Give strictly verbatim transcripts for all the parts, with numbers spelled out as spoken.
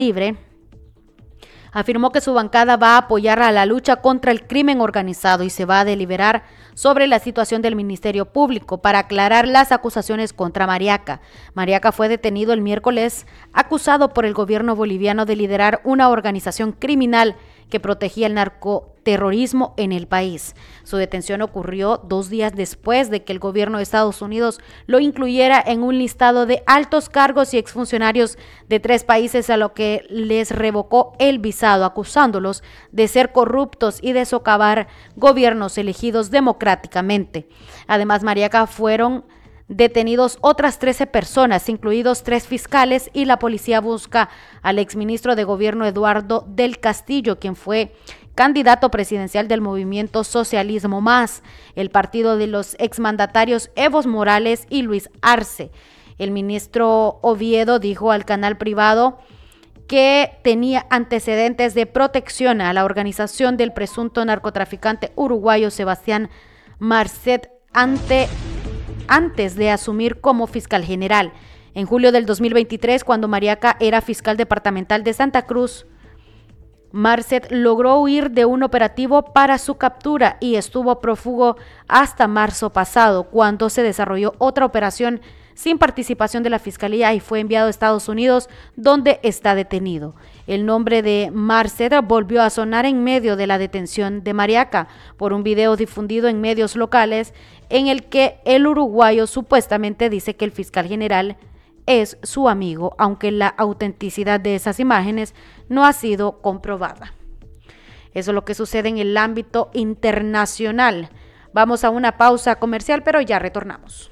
Libre afirmó que su bancada va a apoyar a la lucha contra el crimen organizado y se va a deliberar sobre la situación del Ministerio Público para aclarar las acusaciones contra Mariaca. Mariaca fue detenido el miércoles, acusado por el gobierno boliviano de liderar una organización criminal que protegía el narcoterrorismo en el país. Su detención ocurrió dos días después de que el gobierno de Estados Unidos lo incluyera en un listado de altos cargos y exfuncionarios de tres países, a lo que les revocó el visado, acusándolos de ser corruptos y de socavar gobiernos elegidos democráticamente. Además, Mariaca fueron detenidos otras trece personas, incluidos tres fiscales, y la policía busca al exministro de Gobierno Eduardo del Castillo, quien fue candidato presidencial del movimiento Socialismo Más, el partido de los exmandatarios Evo Morales y Luis Arce. El ministro Oviedo dijo al canal privado que tenía antecedentes de protección a la organización del presunto narcotraficante uruguayo Sebastián Marcet ante antes de asumir como fiscal general. En julio del dos mil veintitrés, cuando Mariaca era fiscal departamental de Santa Cruz, Marcet logró huir de un operativo para su captura y estuvo prófugo hasta marzo pasado, cuando se desarrolló otra operación sin participación de la Fiscalía y fue enviado a Estados Unidos, donde está detenido. El nombre de Marcet volvió a sonar en medio de la detención de Mariaca por un video difundido en medios locales en el que el uruguayo supuestamente dice que el fiscal general es su amigo, aunque la autenticidad de esas imágenes no ha sido comprobada. Eso es lo que sucede en el ámbito internacional. Vamos a una pausa comercial, pero ya retornamos.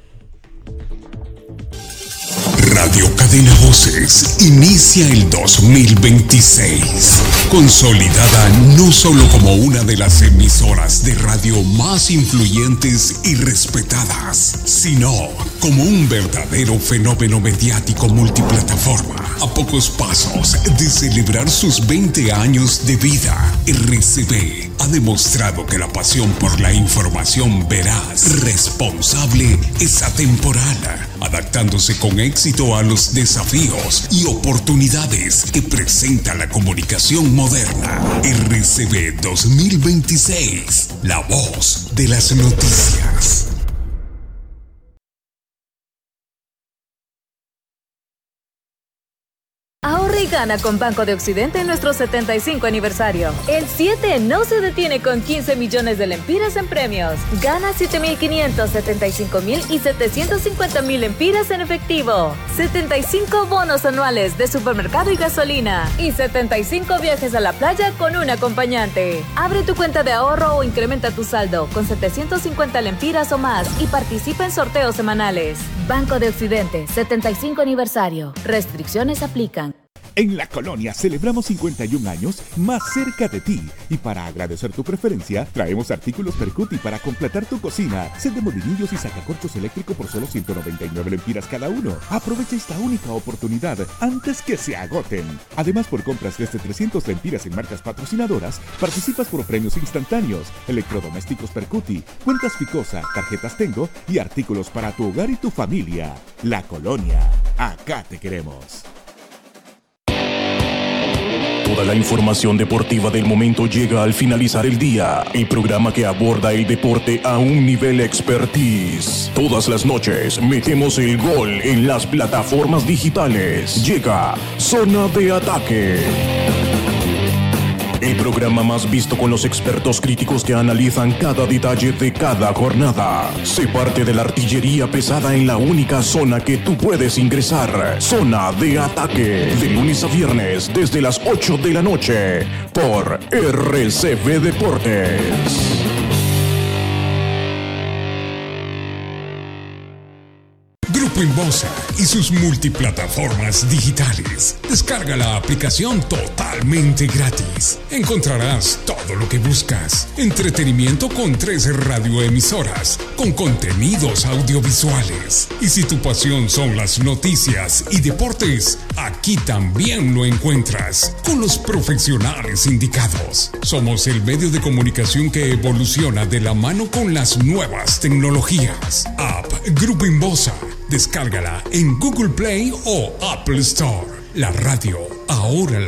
Radio Cadena Voces inicia el dos mil veintiséis, consolidada no solo como una de las emisoras de radio más influyentes y respetadas, sino como un verdadero fenómeno mediático multiplataforma. A pocos pasos de celebrar sus veinte años de vida, R C V ha demostrado que la pasión por la información veraz, responsable, es atemporal, adaptándose con éxito a los desafíos y oportunidades que presenta la comunicación moderna. R C V dos mil veintiséis, la voz de las noticias. Ahorra y gana con Banco de Occidente en nuestro setenta y cinco aniversario. El siete no se detiene con quince millones de lempiras en premios. Gana siete mil quinientos, setenta y cinco mil y setecientos cincuenta mil lempiras en efectivo. setenta y cinco bonos anuales de supermercado y gasolina. Y setenta y cinco viajes a la playa con un acompañante. Abre tu cuenta de ahorro o incrementa tu saldo con setecientos cincuenta lempiras o más y participa en sorteos semanales. Banco de Occidente, setenta y cinco aniversario. Restricciones aplican. En La Colonia celebramos cincuenta y un años más cerca de ti. Y para agradecer tu preferencia, traemos artículos Percuti para completar tu cocina. Set de molinillos y sacacorchos eléctrico por solo ciento noventa y nueve lempiras cada uno. Aprovecha esta única oportunidad antes que se agoten. Además, por compras desde trescientas lempiras en marcas patrocinadoras, participas por premios instantáneos, electrodomésticos Percuti, cuentas Picosa, tarjetas Tengo y artículos para tu hogar y tu familia. La Colonia, acá te queremos. Toda la información deportiva del momento llega al finalizar el día. El programa que aborda el deporte a un nivel expertise. Todas las noches metemos el gol en las plataformas digitales. Llega Zona de Ataque. El programa más visto con los expertos críticos que analizan cada detalle de cada jornada. Sé parte de la artillería pesada en la única zona que tú puedes ingresar. Zona de Ataque. De lunes a viernes desde las ocho de la noche por R C V Deportes. Grupo Inbosa y sus multiplataformas digitales. Descarga la aplicación totalmente gratis. Encontrarás todo lo que buscas. Entretenimiento con tres radioemisoras, con contenidos audiovisuales. Y si tu pasión son las noticias y deportes, aquí también lo encuentras, con los profesionales indicados. Somos el medio de comunicación que evoluciona de la mano con las nuevas tecnologías. App Grupo Inbosa. Descárgala en Google Play o Apple Store. La radio Ahora la